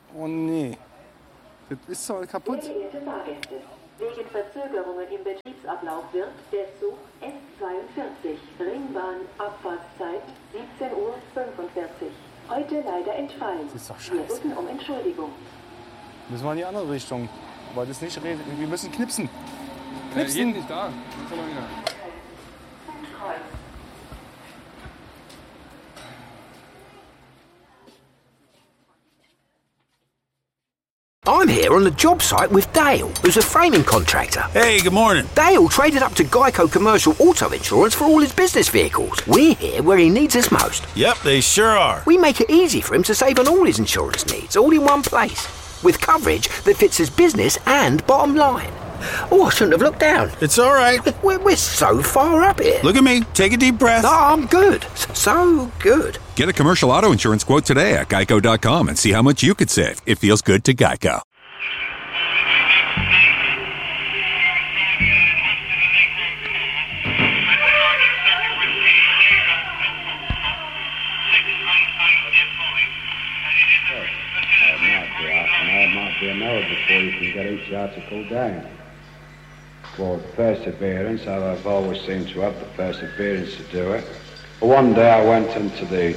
Oh nee. Das ist doch kaputt. Sehr geehrte Fahrgäste, wegen Verzögerungen im Betriebsablauf wird der Zug S42 Ringbahn Abfahrtszeit 17:45 Uhr heute leider entfallen. Das ist doch Wir scheiße. bitten um Entschuldigung. Müssen wir in die andere Richtung. Aber das nicht reden. Wir müssen knipsen. Geht Knipsen. nicht da. Komm mal wieder. I'm here on the job site with Dale, who's a framing contractor. Hey, good morning. Dale traded up to Geico Commercial Auto Insurance for all his business vehicles. We're here where he needs us most. Yep, they sure are. We make it easy for him to save on all his insurance needs, all in one place, with coverage that fits his business and bottom line. Oh, I shouldn't have looked down. It's all right. We're so far up here. Look at me. Take a deep breath. No, I'm good. So good. Get a commercial auto insurance quote today at geico.com and see how much you could save. It feels good to Geico. It might be an hour before you can get each article down. For perseverance, I've always seemed to have the perseverance to do it. But one day I went into the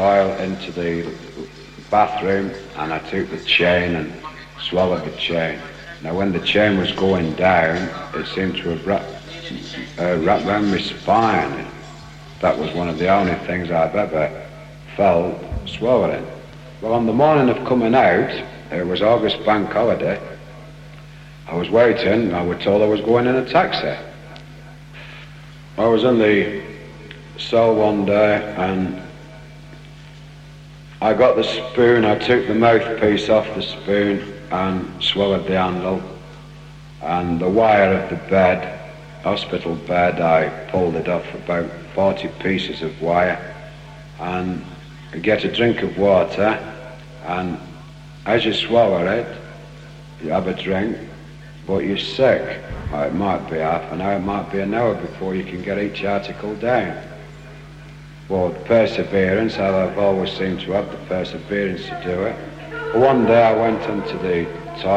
bathroom and I took the chain and swallowed the chain. Now when the chain was going down, it seemed to have wrapped around my spine. That was one of the only things I've ever felt swallowing. Well, on the morning of coming out, it was August bank holiday. I was waiting, I was told I was going in a taxi. I was in the cell one day and I got the spoon, I took the mouthpiece off the spoon and swallowed the handle. And the wire of the bed, hospital bed, I pulled it off about 40 pieces of wire and get a drink of water, and as you swallow it, you have a drink, but you're sick. It might be half an hour, it might be an hour before you can get each article down. But perseverance, I've always seemed to have the perseverance to do it. But one day I went into the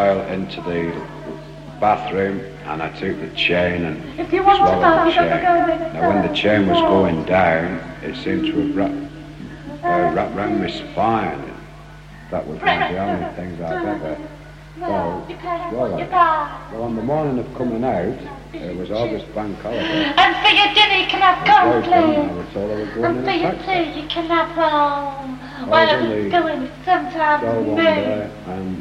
bathroom, and I took the chain and swallowed the chain. Now when the chain was going down, it seemed to have wrapped around my spine. That was one of the only things I've ever felt swallowed. Well, on the morning of coming out, it was August bank holiday. And for your dinner you can have cornflakes. I was told I was going And in for a your taxi. tea you can have going sometimes So with one me. day, and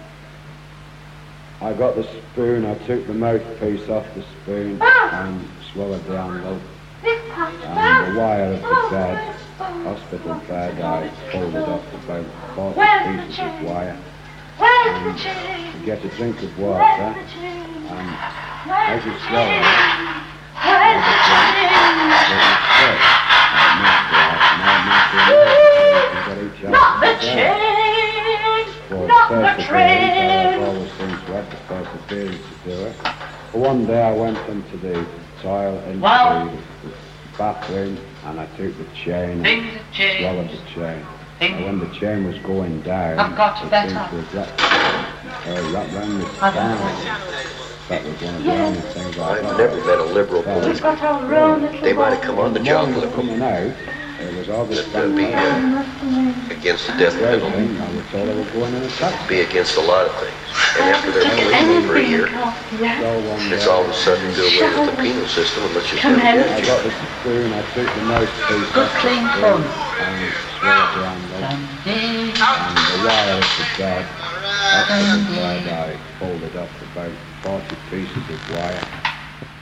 I got the spoon, I took the mouthpiece off the spoon and swallowed the handle. And the wire of the bed, hospital bed, I pulled it off about 40 pieces of wire. And to get a drink of water, and as you swallow it, Not the chain! Not the train! I've always seemed to have the perseverance to do it. But one day I went into the bathroom and I took the chain and swallowed the chain. And when the chain was going down, I've got it better. seemed to have wrapped around my spine. That was one of the only things I've never met a liberal We've policeman. got our own little They might have come on the job was liberal. coming out, it was August That would be against the death penalty. I was told I was going in a taxi. Be against a lot of things. And after they're policemen for a year, it's all of a sudden do away with the penal system and let you Come have in. a I good got job. the spoon, I took the mouthpiece Good off the clean spoon fun. and swallowed the handle. And the wire of the bed, I pulled it off about 40 pieces of wire.